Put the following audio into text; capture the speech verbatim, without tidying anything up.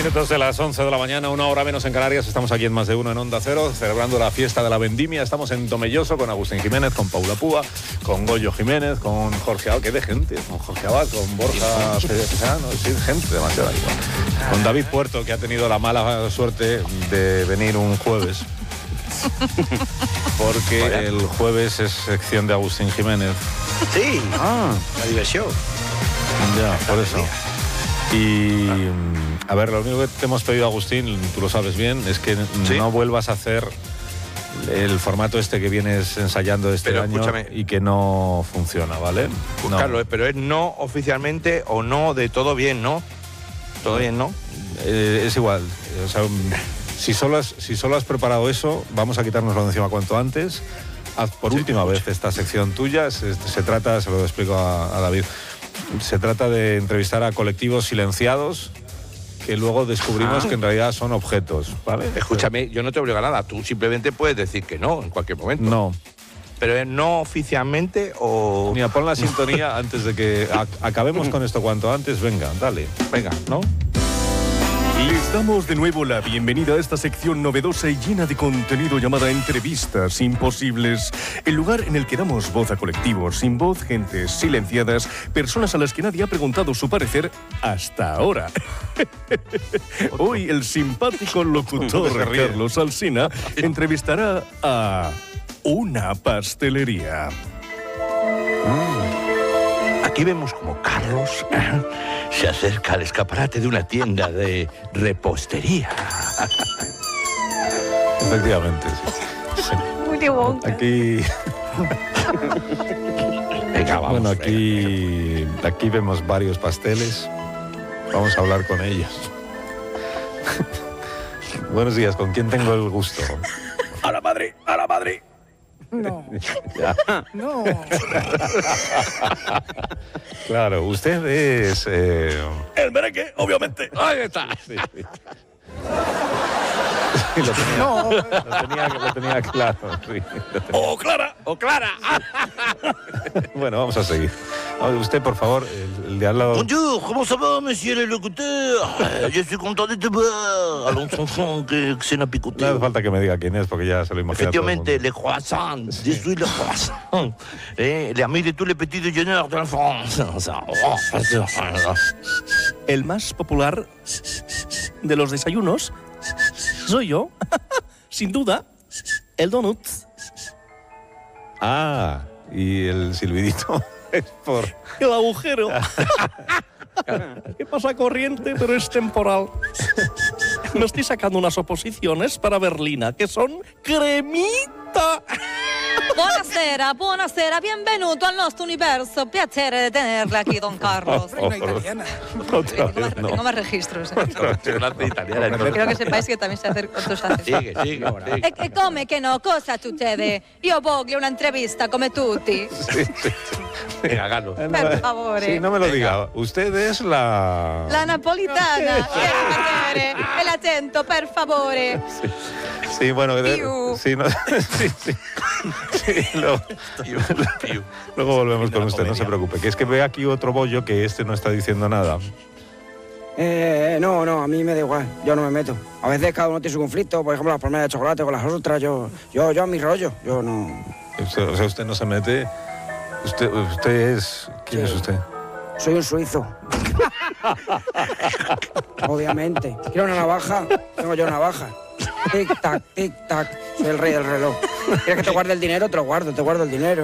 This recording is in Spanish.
minutos de las once de la mañana, una hora menos en Canarias. Estamos aquí en Más de Uno en Onda Cero, celebrando la fiesta de la vendimia. Estamos en Tomelloso con Agustín Jiménez, con Paula Púa, con Goyo Jiménez, con Jorge Abad, que de gente, con Jorge Abad, con Borja Pesano, sí, gente demasiada igual. Con David Puerto, que ha tenido la mala suerte de venir un jueves. Porque Hola. El jueves es sección de Agustín Jiménez. Sí, ah, la diversión. Ya, por eso. Y, a ver, lo único que te hemos pedido, Agustín, tú lo sabes bien, es que ¿Sí? no vuelvas a hacer el formato este que vienes ensayando este pero año escúchame. Y que no funciona, ¿vale? Pues no. Carlos, pero es no oficialmente o no de todo bien, ¿no? Todo bien, ¿no? Eh, es igual. O sea, si solo, has, si solo has preparado eso, vamos a quitárnoslo de encima cuanto antes. Haz por sí, última vez esta sección tuya. Se, se trata, se lo explico a, a David, se trata de entrevistar a colectivos silenciados que luego descubrimos ah. que en realidad son objetos, ¿vale? Escúchame, yo no te obligo a nada, tú simplemente puedes decir que no en cualquier momento. No. ¿Pero es no oficialmente o...? Mira, pon la sintonía antes de que a, acabemos con esto cuanto antes. Venga, dale. Venga, ¿no? Les damos de nuevo la bienvenida a esta sección novedosa y llena de contenido llamada Entrevistas Imposibles, el lugar en el que damos voz a colectivos sin voz, gentes silenciadas, personas a las que nadie ha preguntado su parecer hasta ahora. Hoy el simpático locutor Carlos Alsina entrevistará a una pastelería. Aquí vemos como Carlos ¿eh? se acerca al escaparate de una tienda de repostería. Efectivamente, sí. sí. Muy bueno. Aquí... Venga, vamos, bueno, aquí, venga. aquí vemos varios pasteles. Vamos a hablar con ellos. Buenos días, ¿con quién tengo el gusto? ¡A la madre! ¡A la madre! No. No. Claro, usted es... Eh... El merengue, obviamente. Ahí está. Sí, sí. Sí, lo tenía, No. lo tenía, lo tenía claro. Sí, lo tenía. ¡Oh, Clara! ¡Oh, Clara! Bueno, vamos a seguir. Usted, por favor, el, el de al lado... Bonjour, comment ça va, monsieur le locuteur? Je suis content de te voir. Allons, enfant, que se n'a picoté. No hace falta que me diga quién es, porque ya se lo imagina Efectivamente, todo el les croissants. Je suis le croissant. Eh, l'ami de tous les petits déjeuners de la France. El más popular de los desayunos soy yo, sin duda, el donut. Ah, y el silbidito es por... El agujero. ¿Qué pasa, corriente? Pero es temporal. Me estoy sacando unas oposiciones para Berlina, que son cremita. Buonasera, buonasera, benvenuto al nostro universo. Piacere de tenerle aquí, don Carlos. Oh, oh, italiana. Otra vez, no. No me registros. ¿eh? italiana. Quiero que sepáis que también sé hacer otros acentos. Sigue, sigue. E, e come che no? Cosa succede? Io voglio un'intervista come tutti. Sí, sí. Venga, Carlos. Per favore. Sí, no me lo diga. Usted es la... La napolitana. Quiero sapere. El acento, per favore. Sí, sí bueno... Piu. Sí, no, sí, sí. Sí, luego, luego volvemos con usted, no se preocupe. Que es que ve aquí otro bollo que este no está diciendo nada. Eh, no, no, a mí me da igual, yo no me meto. A veces cada uno tiene su conflicto, por ejemplo, las palmeras de chocolate con las otras, yo, yo, yo a mi rollo, yo no... Usted, o sea, usted no se mete... Usted, usted es... ¿Quién sí. es usted? Soy un suizo. Obviamente. ¿Quiero una navaja? Tengo yo una navaja. Tic-tac, tic-tac. Soy el rey del reloj. ¿Quieres que te guarde el dinero? Te lo guardo, te guardo el dinero.